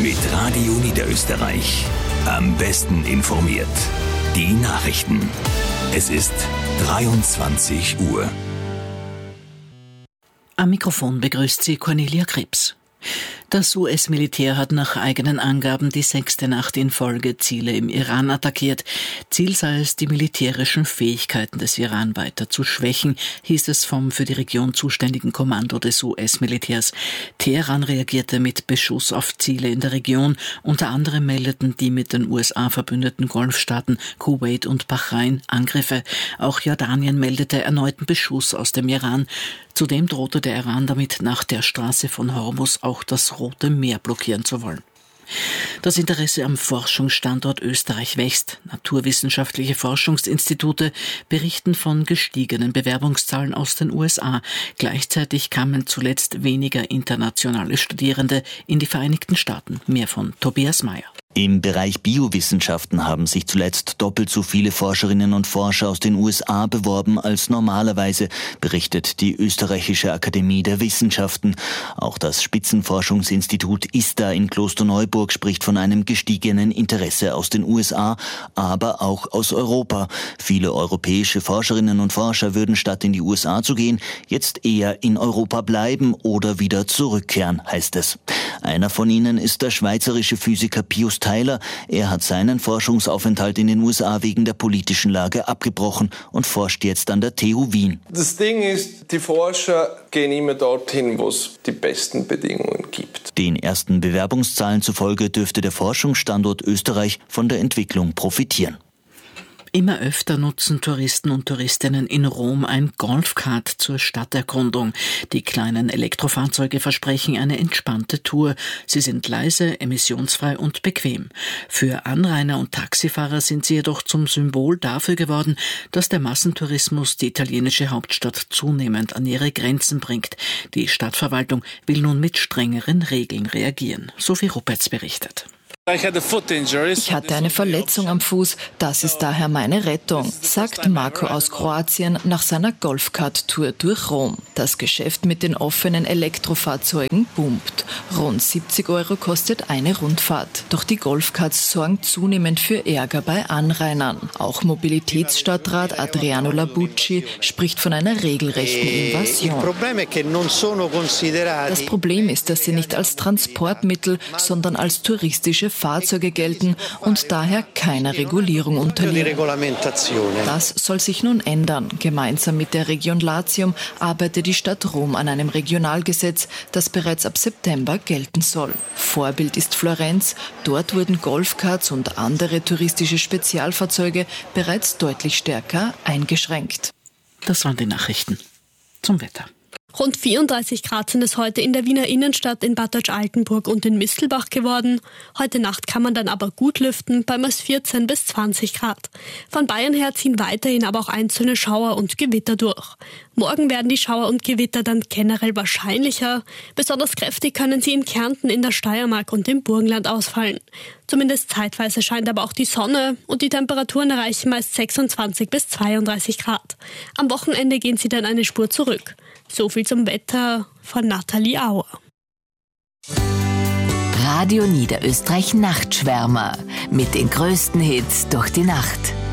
Mit Radio Niederösterreich. Am besten informiert. Die Nachrichten. Es ist 23 Uhr. Am Mikrofon begrüßt sie Cornelia Krebs. Das US-Militär hat nach eigenen Angaben die 6. Nacht in Folge Ziele im Iran attackiert. Ziel sei es, die militärischen Fähigkeiten des Iran weiter zu schwächen, hieß es vom für die Region zuständigen Kommando des US-Militärs. Teheran reagierte mit Beschuss auf Ziele in der Region. Unter anderem meldeten die mit den USA verbündeten Golfstaaten Kuwait und Bahrain Angriffe. Auch Jordanien meldete erneuten Beschuss aus dem Iran. Zudem drohte der Iran damit, nach der Straße von Hormuz auch das Rote Meer blockieren zu wollen. Das Interesse am Forschungsstandort Österreich wächst. Naturwissenschaftliche Forschungsinstitute berichten von gestiegenen Bewerbungszahlen aus den USA. Gleichzeitig kamen zuletzt weniger internationale Studierende in die Vereinigten Staaten. Mehr von Tobias Mayer. Im Bereich Biowissenschaften haben sich zuletzt doppelt so viele Forscherinnen und Forscher aus den USA beworben als normalerweise, berichtet die Österreichische Akademie der Wissenschaften. Auch das Spitzenforschungsinstitut ISTA in Klosterneuburg spricht von einem gestiegenen Interesse aus den USA, aber auch aus Europa. Viele europäische Forscherinnen und Forscher würden statt in die USA zu gehen, jetzt eher in Europa bleiben oder wieder zurückkehren, heißt es. Einer von ihnen ist der schweizerische Physiker Pius Tyler. Er hat seinen Forschungsaufenthalt in den USA wegen der politischen Lage abgebrochen und forscht jetzt an der TU Wien. Das Ding ist, die Forscher gehen immer dorthin, wo es die besten Bedingungen gibt. Den ersten Bewerbungszahlen zufolge dürfte der Forschungsstandort Österreich von der Entwicklung profitieren. Immer öfter nutzen Touristen und Touristinnen in Rom ein Golfkart zur Stadterkundung. Die kleinen Elektrofahrzeuge versprechen eine entspannte Tour. Sie sind leise, emissionsfrei und bequem. Für Anrainer und Taxifahrer sind sie jedoch zum Symbol dafür geworden, dass der Massentourismus die italienische Hauptstadt zunehmend an ihre Grenzen bringt. Die Stadtverwaltung will nun mit strengeren Regeln reagieren. Sophie Ruppertz berichtet. Ich hatte eine Verletzung am Fuß, das ist daher meine Rettung, sagt Marco aus Kroatien nach seiner Golfkart-Tour durch Rom. Das Geschäft mit den offenen Elektrofahrzeugen boomt. Rund 70 € kostet eine Rundfahrt. Doch die Golfkarts sorgen zunehmend für Ärger bei Anrainern. Auch Mobilitätsstadtrat Adriano Labucci spricht von einer regelrechten Invasion. Das Problem ist, dass sie nicht als Transportmittel, sondern als touristische Fahrzeuge gelten und daher keiner Regulierung unterliegen. Das soll sich nun ändern. Gemeinsam mit der Region Latium arbeitet die Stadt Rom an einem Regionalgesetz, das bereits ab September gelten soll. Vorbild ist Florenz. Dort wurden Golfkarts und andere touristische Spezialfahrzeuge bereits deutlich stärker eingeschränkt. Das waren die Nachrichten. Zum Wetter. Rund 34 Grad sind es heute in der Wiener Innenstadt, in Bad Deutsch-Altenburg und in Mistelbach geworden. Heute Nacht kann man dann aber gut lüften, bei meist 14 bis 20 Grad. Von Bayern her ziehen weiterhin aber auch einzelne Schauer und Gewitter durch. Morgen werden die Schauer und Gewitter dann generell wahrscheinlicher. Besonders kräftig können sie in Kärnten, in der Steiermark und im Burgenland ausfallen. Zumindest zeitweise scheint aber auch die Sonne und die Temperaturen erreichen meist 26 bis 32 Grad. Am Wochenende gehen sie dann eine Spur zurück. So viel zum Wetter von Nathalie Auer. Radio Niederösterreich Nachtschwärmer mit den größten Hits durch die Nacht.